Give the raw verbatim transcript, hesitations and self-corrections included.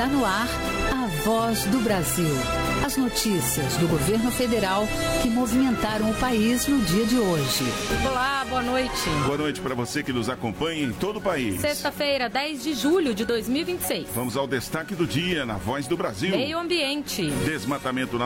Está no ar a Voz do Brasil. As notícias do governo federal que movimentaram o país no dia de hoje. Olá, boa noite. Boa noite para você que nos acompanha em todo o país. Sexta-feira, dez de julho de dois mil e vinte e seis. Vamos ao destaque do dia na Voz do Brasil. Meio ambiente. Desmatamento na